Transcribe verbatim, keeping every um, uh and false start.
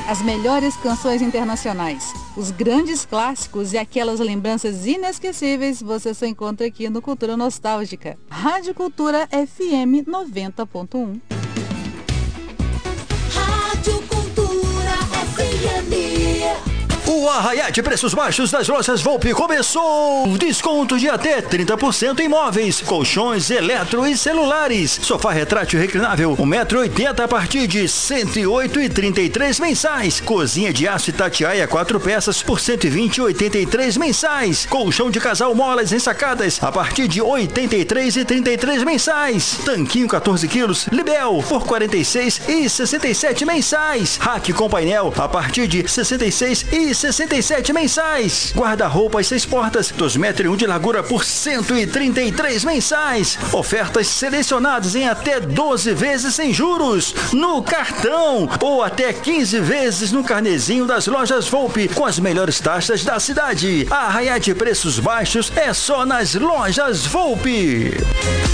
As melhores canções internacionais, os grandes clássicos e aquelas lembranças inesquecíveis você só encontra aqui no Cultura Nostálgica. Rádio Cultura F M noventa ponto um. Rádio Cultura F M. O arraiá de preços baixos das lojas Volpe começou! Desconto de até trinta por cento em móveis, colchões, eletro e celulares. Sofá retrátil reclinável, um metro e oitenta a partir de cento e oito reais e trinta e três mensais. Cozinha de aço Itatiaia quatro peças por cento e vinte reais e oitenta e três mensais. Colchão de casal molas ensacadas a partir de oitenta e três reais e trinta e três mensais. Tanquinho quatorze quilos, Libel por quarenta e seis reais e sessenta e sete mensais. Rack com painel a partir de sessenta e seis reais e sessenta e sete mensais. Guarda-roupas seis portas, dois metros e um de largura por cento e trinta e três mensais. Ofertas selecionadas em até doze vezes sem juros no cartão ou até quinze vezes no carnezinho das lojas Volpe com as melhores taxas da cidade. A arraiá de preços baixos é só nas lojas Volpe.